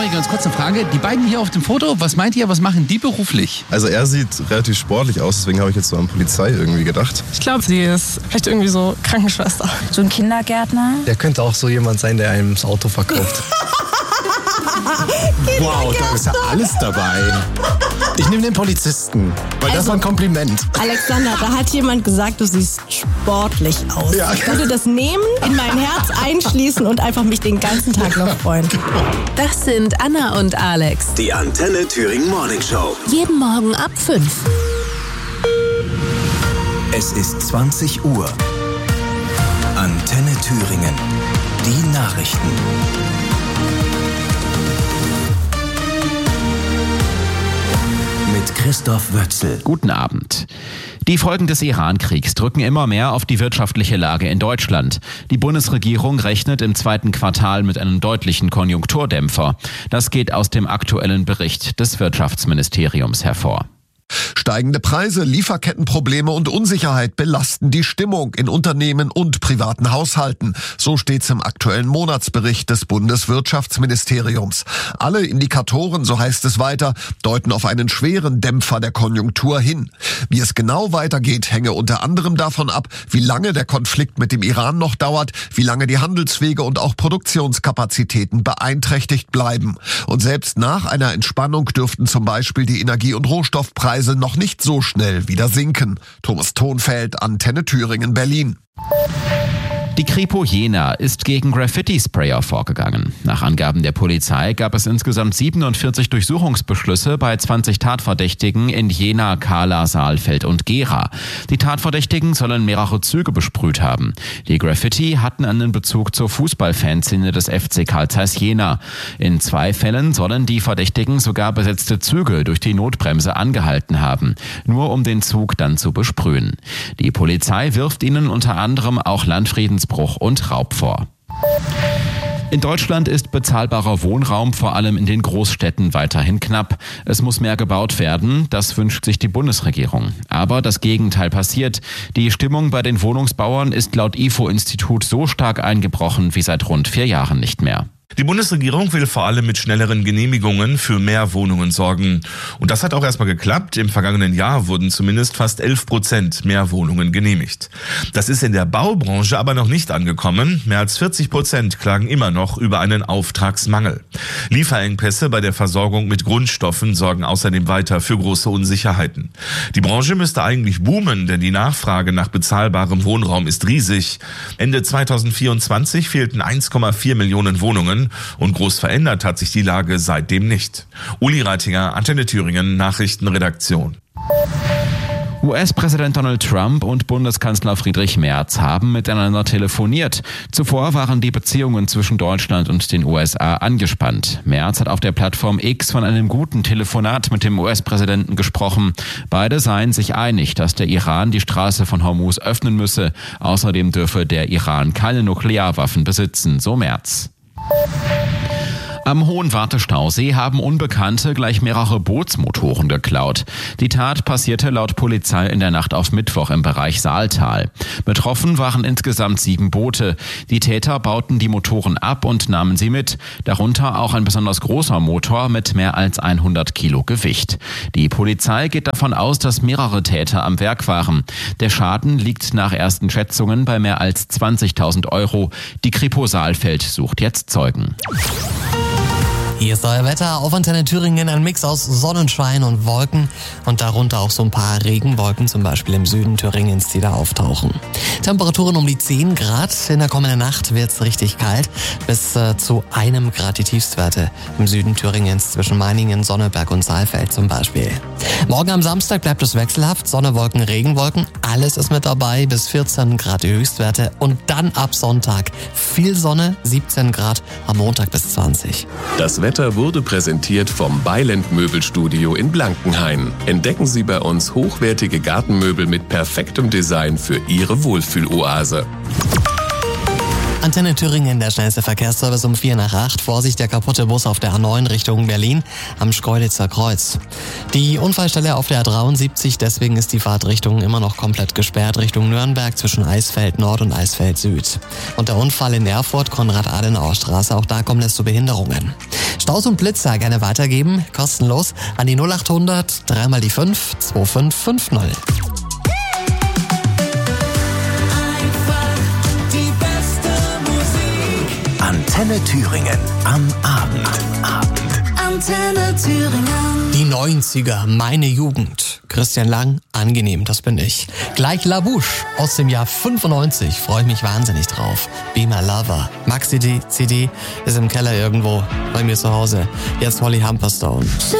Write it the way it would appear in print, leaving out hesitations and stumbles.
sorry, ganz kurz eine Frage. Die beiden hier auf dem Foto, was meint ihr, was machen die beruflich? Also er sieht relativ sportlich aus, deswegen habe ich jetzt so an Polizei irgendwie gedacht. Ich glaube, sie ist vielleicht irgendwie so Krankenschwester. So ein Kindergärtner. Der könnte auch so jemand sein, der einem das Auto verkauft. Wow, da ist ja alles dabei. Ich nehme den Polizisten, weil das war ein Kompliment. Alexander, da hat jemand gesagt, du siehst sportlich aus. Ja. Ich würde das nehmen, in mein Herz einschließen und einfach mich den ganzen Tag noch freuen. Das sind Anna und Alex. Die Antenne Thüringen Morning Show. Jeden Morgen ab 5. Es ist 20 Uhr. Antenne Thüringen. Die Nachrichten. Mit Christoph Wötzel. Guten Abend. Die Folgen des Iran-Kriegs drücken immer mehr auf die wirtschaftliche Lage in Deutschland. Die Bundesregierung rechnet im zweiten Quartal mit einem deutlichen Konjunkturdämpfer. Das geht aus dem aktuellen Bericht des Wirtschaftsministeriums hervor. Steigende Preise, Lieferkettenprobleme und Unsicherheit belasten die Stimmung in Unternehmen und privaten Haushalten. So steht's im aktuellen Monatsbericht des Bundeswirtschaftsministeriums. Alle Indikatoren, so heißt es weiter, deuten auf einen schweren Dämpfer der Konjunktur hin. Wie es genau weitergeht, hänge unter anderem davon ab, wie lange der Konflikt mit dem Iran noch dauert, wie lange die Handelswege und auch Produktionskapazitäten beeinträchtigt bleiben. Und selbst nach einer Entspannung dürften zum Beispiel die Energie- und Rohstoffpreise noch nicht so schnell wieder sinken. Thomas Thonfeld, Antenne Thüringen, Berlin. Die Kripo Jena ist gegen Graffiti-Sprayer vorgegangen. Nach Angaben der Polizei gab es insgesamt 47 Durchsuchungsbeschlüsse bei 20 Tatverdächtigen in Jena, Kahla, Saalfeld und Gera. Die Tatverdächtigen sollen mehrere Züge besprüht haben. Die Graffiti hatten einen Bezug zur Fußballfanszene des FC Carl Zeiss Jena. In 2 Fällen sollen die Verdächtigen sogar besetzte Züge durch die Notbremse angehalten haben, nur um den Zug dann zu besprühen. Die Polizei wirft ihnen unter anderem auch Landfriedensbruch und Raub vor. In Deutschland ist bezahlbarer Wohnraum vor allem in den Großstädten weiterhin knapp. Es muss mehr gebaut werden, das wünscht sich die Bundesregierung. Aber das Gegenteil passiert. Die Stimmung bei den Wohnungsbauern ist laut IFO-Institut so stark eingebrochen wie seit rund 4 Jahren nicht mehr. Die Bundesregierung will vor allem mit schnelleren Genehmigungen für mehr Wohnungen sorgen. Und das hat auch erstmal geklappt. Im vergangenen Jahr wurden zumindest fast 11% mehr Wohnungen genehmigt. Das ist in der Baubranche aber noch nicht angekommen. Mehr als 40% klagen immer noch über einen Auftragsmangel. Lieferengpässe bei der Versorgung mit Grundstoffen sorgen außerdem weiter für große Unsicherheiten. Die Branche müsste eigentlich boomen, denn die Nachfrage nach bezahlbarem Wohnraum ist riesig. Ende 2024 fehlten 1,4 Millionen Wohnungen. Und groß verändert hat sich die Lage seitdem nicht. Uli Reitinger, Antenne Thüringen, Nachrichtenredaktion. US-Präsident Donald Trump und Bundeskanzler Friedrich Merz haben miteinander telefoniert. Zuvor waren die Beziehungen zwischen Deutschland und den USA angespannt. Merz hat auf der Plattform X von einem guten Telefonat mit dem US-Präsidenten gesprochen. Beide seien sich einig, dass der Iran die Straße von Hormuz öffnen müsse. Außerdem dürfe der Iran keine Nuklearwaffen besitzen, so Merz. Am Hohen Wartestausee haben Unbekannte gleich mehrere Bootsmotoren geklaut. Die Tat passierte laut Polizei in der Nacht auf Mittwoch im Bereich Saaltal. Betroffen waren insgesamt 7 Boote. Die Täter bauten die Motoren ab und nahmen sie mit. Darunter auch ein besonders großer Motor mit mehr als 100 Kilo Gewicht. Die Polizei geht davon aus, dass mehrere Täter am Werk waren. Der Schaden liegt nach ersten Schätzungen bei mehr als 20.000 Euro. Die Kripo Saalfeld sucht jetzt Zeugen. Hier ist euer Wetter auf Antenne Thüringen, ein Mix aus Sonnenschein und Wolken und darunter auch so ein paar Regenwolken, zum Beispiel im Süden Thüringens, die da auftauchen. Temperaturen um die 10 Grad, in der kommenden Nacht wird's richtig kalt, bis zu 1 Grad die Tiefstwerte im Süden Thüringens zwischen Meiningen, Sonneberg und Saalfeld zum Beispiel. Morgen am Samstag bleibt es wechselhaft, Sonne, Wolken, Regenwolken, alles ist mit dabei, bis 14 Grad die Höchstwerte und dann ab Sonntag viel Sonne, 17 Grad, am Montag bis 20. Das Wetter wurde präsentiert vom Beiland Möbelstudio in Blankenhain. Entdecken Sie bei uns hochwertige Gartenmöbel mit perfektem Design für Ihre Wohlfühloase. Antenne Thüringen, der schnellste Verkehrsservice um 7:45. Vorsicht, der kaputte Bus auf der A9 Richtung Berlin am Schkeuditzer Kreuz. Die Unfallstelle auf der A73, deswegen ist die Fahrtrichtung immer noch komplett gesperrt Richtung Nürnberg zwischen Eisfeld Nord und Eisfeld Süd. Und der Unfall in Erfurt, Konrad-Adenauer-Straße, auch da kommen es zu Behinderungen. Staus und Blitzer gerne weitergeben, kostenlos an die 0800 3 die 5 2550. Antenne Thüringen am Abend. Antenne Thüringen. Die 90er, meine Jugend. Christian Lang, angenehm, das bin ich. Gleich La Bouche aus dem Jahr 95, freue ich mich wahnsinnig drauf. Be My Lover. Maxi CD ist im Keller irgendwo bei mir zu Hause. Jetzt Holly Humberstone.